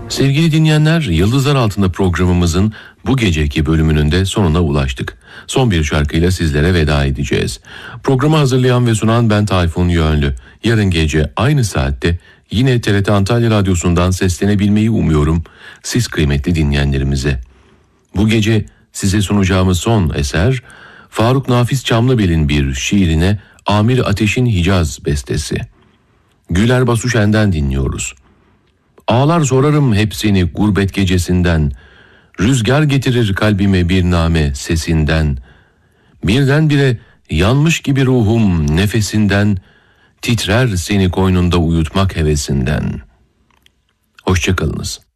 Sevgili dinleyenler, Yıldızlar Altında programımızın bu geceki bölümünün de sonuna ulaştık. Son bir şarkıyla sizlere veda edeceğiz. Programı hazırlayan ve sunan ben Tayfun Yönlü. Yarın gece aynı saatte yine TRT Antalya Radyosu'ndan seslenebilmeyi umuyorum siz kıymetli dinleyenlerimize. Bu gece size sunacağımız son eser Faruk Nafiz Çamlıbel'in bir şiirine Amir Ateş'in Hicaz bestesi. Güler Basuşen'den dinliyoruz. Ağlar sorarım hepsini gurbet gecesinden, rüzgar getirir kalbime bir name sesinden, birdenbire yanmış gibi ruhum nefesinden, titrer seni koynunda uyutmak hevesinden. Hoşça kalınız.